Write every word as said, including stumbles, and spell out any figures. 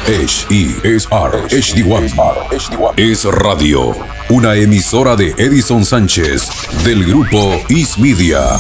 H E S R H D uno es radio, una emisora de Edison Sánchez del grupo Is Media.